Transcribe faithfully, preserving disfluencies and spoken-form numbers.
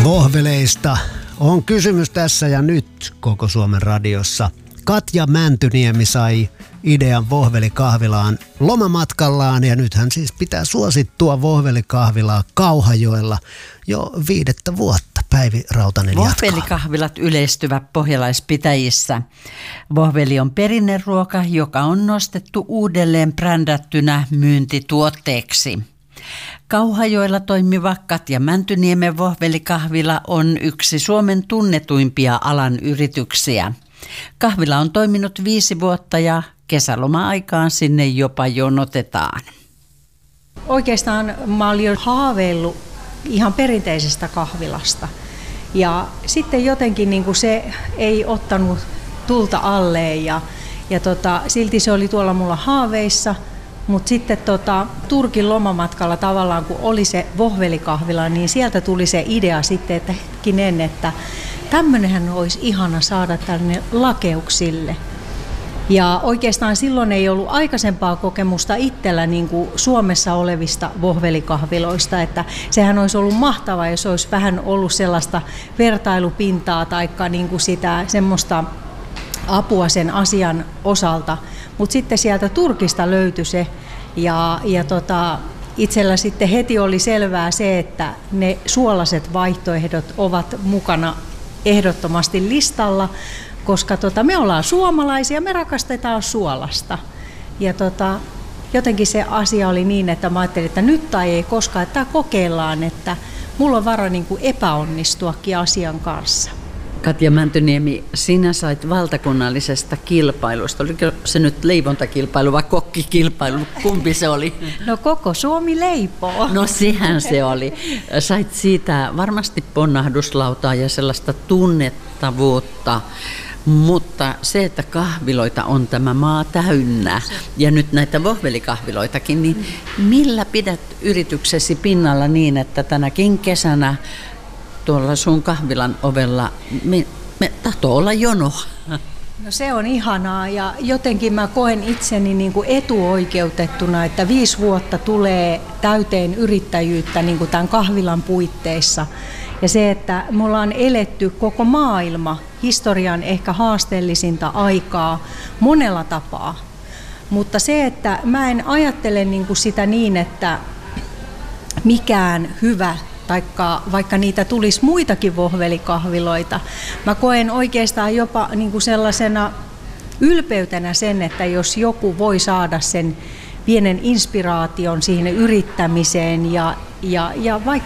Vohveleista on kysymys tässä ja nyt koko Suomen radiossa. Katja Mäntyniemi sai idean Vohvelikahvilaan lomamatkallaan ja nyt hän siis pitää suosittua Vohvelikahvilaa Kauhajoella jo viidettä vuotta. Päivi Rautanen jatkaa. Vohvelikahvilat yleistyvät pohjalaispitäjissä. Vohveli on perinneruoka, joka on nostettu uudelleen brändättynä myyntituotteeksi. Kauhajoella toimiva Katja Mäntyniemen Vohvelikahvila on yksi Suomen tunnetuimpia alan yrityksiä. Kahvila on toiminut viisi vuotta ja kesäloma-aikaan sinne jopa jonotetaan. Oikeastaan mä olin jo haaveillut ihan perinteisestä kahvilasta. Ja sitten jotenkin niin kuin se ei ottanut tulta alleen ja, ja tota, silti se oli tuolla mulla haaveissa. Mutta sitten tota, Turkin lomamatkalla tavallaan kun oli se Vohvelikahvila, niin sieltä tuli se idea sitten, että hetkinen, että tämmönenhän olisi ihana saada tänne lakeuksille. Ja oikeastaan silloin ei ollut aikaisempaa kokemusta itsellä niin kuin Suomessa olevista Vohvelikahviloista, että sehän olisi ollut mahtavaa, jos olisi vähän ollut sellaista vertailupintaa tai niin kuin sitä semmoista apua sen asian osalta. Mutta sitten sieltä Turkista löytyi se ja, ja tota, itsellä sitten heti oli selvää se, että ne suolaiset vaihtoehdot ovat mukana ehdottomasti listalla, koska tota, me ollaan suomalaisia, me rakastetaan suolasta. Ja tota, jotenkin se asia oli niin, että mä ajattelin, että nyt tai ei koskaan, että kokeillaan, että mulla on vara niin kuin epäonnistuakin asian kanssa. Katja Mäntyniemi, sinä sait valtakunnallisesta kilpailusta. Oliko se nyt leivontakilpailu vai kokkikilpailu? Kumpi se oli? No koko Suomi leipoo. No sehän se oli. Sait siitä varmasti ponnahduslautaa ja sellaista tunnettavuutta. Mutta se, että kahviloita on tämä maa täynnä ja nyt näitä vohvelikahviloitakin, niin millä pidät yrityksesi pinnalla niin, että tänäkin kesänä tuolla sun kahvilan ovella me, me tahtoo olla jono? No se on ihanaa ja jotenkin mä koen itseni niin kuin etuoikeutettuna, että viisi vuotta tulee täyteen yrittäjyyttä niin kuin tämän kahvilan puitteissa. Ja se, että me ollaan eletty koko maailma historian ehkä haasteellisinta aikaa monella tapaa. Mutta se, että mä en ajattele niin kuin sitä niin, että mikään hyvä taikka vaikka niitä tulisi muitakin vohvelikahviloita. Mä koen oikeastaan jopa niin kuin sellaisena ylpeytenä sen, että jos joku voi saada sen pienen inspiraation siihen yrittämiseen ja, ja, ja vaikka